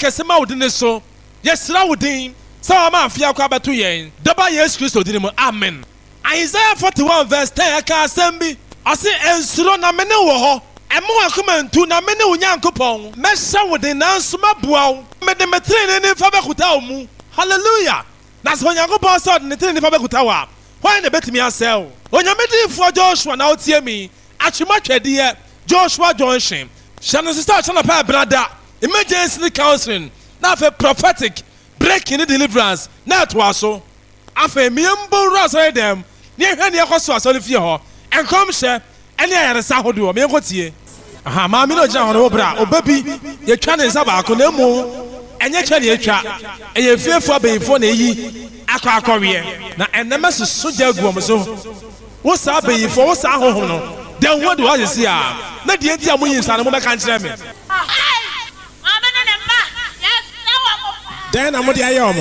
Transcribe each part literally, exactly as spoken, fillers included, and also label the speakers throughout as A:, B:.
A: kesema wodine so yesra wodin sa ma afia kwa beto yen daba Yesu Kristo din mu amen. Isaiah forty-one verse ten aka asem ase ensuro na mene wo ho emo akomantu na mene onyankopon mesha wodin na nso maboa me de metrene ne fa bekuta omu hallelujah na so onyankopon so de metrene ne fa bekuta wa why na betimi asel onyamedifo Joshua na otie mi atwema twede Joshua Junction shano sister chana pa brother emergency counseling na fe prophetic breaking the deliverance na to aso afa miembo rasa dem ne hwe ne yakoso aso le fie ho enkom hye ene ayaresa hodo me enkotie aha ma mi no gina ho bra obabi ye twa ne nsa ba ko na mu enye twa ne etwa eye fiefo abeyifo na eyi akọ akọwe na enema susu jaguom so wo sa abeyifo wo sa hohom no den wo de wa sisi a na de enti amoyin sa na mo be kan kire me den na mo de aye omo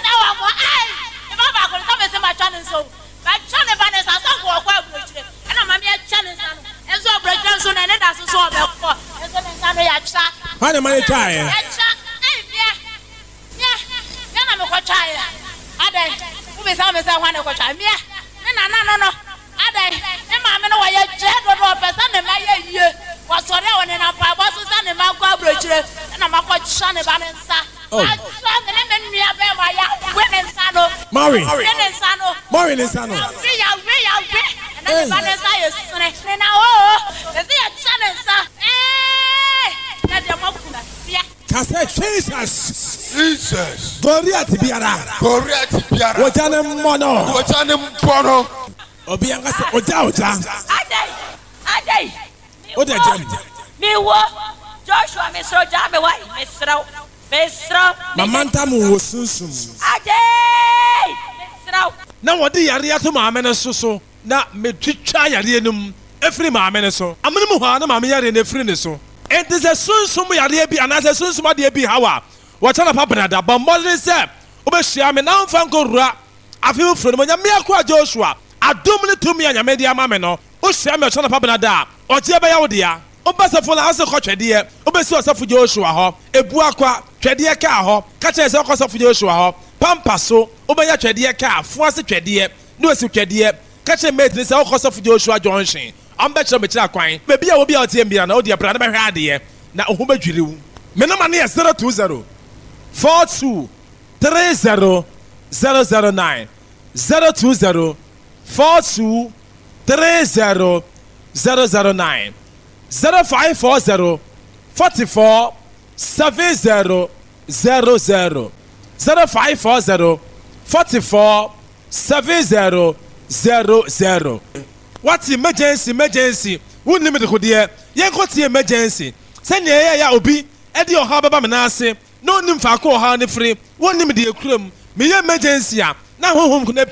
A: Hana mani try. Ade, ube sa me sa wana ko cha mia. Na na no no. Ade, e ma me no wa ye je do do pesa ne ma ye yie. Wa sori a woni na pa bo so sa ne ma kwa brochire. Na ma ko cha ne ba ne nsa. A cha ne me nua be ma ya. We ne nsa no. Mari. We ne nsa no. Mari ne nsa no. We ya we ya we. Na ne ba ne nsa ye sene. Ne na o. E se ya cha ne nsa. Eh! Na de mo kuna. Bia. Ka say Jesus.
B: Jesus.
A: Gloria to biara.
B: Gloria to biara.
A: Ojane mono.
B: Ojane mpono.
A: Obi anga se oja oja.
C: Adai. Adai.
A: Oja jam.
C: Mi wo Joshua me sro ja me wai me sro. Me sro.
A: Mamanta mu wo sunsum.
C: Adai. Me sro.
A: Na wodi yare ato maame ne so so na me twitwa yare enum efiri maame ne so. Amene mu ho na maame yare ne efiri ne so. It is a sunsum yare bi anase sunsum ade bi hawa. Wachana pa brada bambole se obehia me na mfa nkowura afi furo mo nya me akwa Joshua adom ne tumi anya me dia ma me no o hia me wachana pa brada oje be ya wo dia obasefo la ase kotwede obesi osefo Joshua ho ebu akwa twede ka ho ka che se okosefo Joshua ho pampa so obeya twede ka afo ase twede ne osi twede ka che mate ne se okosefo Joshua Junction ambe che me kira kwan bebi a wo bia otie mbia na o dia brada be hwe ade na ohu badwiriwu me no ma ne zero two zero four two three zero zero zero nine zero two zero four two three zero zero zero nine zero five four zero forty four seven zero zero zero zero five four zero forty four seven zero zero zero. What emergency emergency? Who limit the hodie? Yen koti emergency. Send ye ya obi edi oha baba menase. No nim fa ko ha ne free. Won nim de ekrum. Me emergency a na honhom ko na